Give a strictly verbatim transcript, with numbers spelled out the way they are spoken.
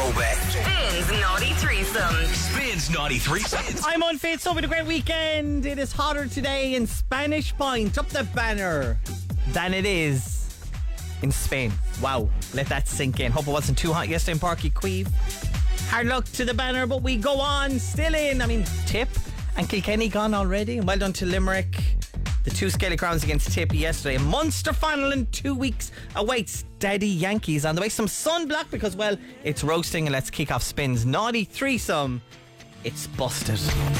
Best. Spins Naughty Threesome. Spins Naughty Threesome. I'm unfit, so with a great weekend. It is hotter today in Spanish Point, up the banner, than it is in Spain. Wow, let that sink in. Hope it wasn't too hot yesterday in Parky Queeve. Hard luck to the banner, but we go on, still in. I mean, Tip and Kilkenny gone already. And well done to Limerick. The two Scaly Crowns against Tip yesterday. A Munster final in two weeks awaits Daddy Yankees on the way. Some sunblock because, well, it's roasting, and let's kick off Spins Naughty Threesome. It's busted.